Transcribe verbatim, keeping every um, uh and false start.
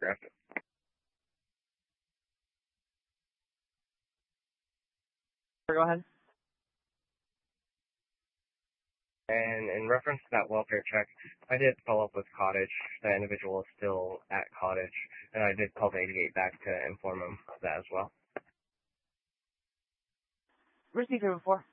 Progressive. Go ahead. And in reference to that welfare check, I did follow up with Cottage. That individual is still at Cottage, and I did call the eighty-eight back to inform him of that as well. Received it before.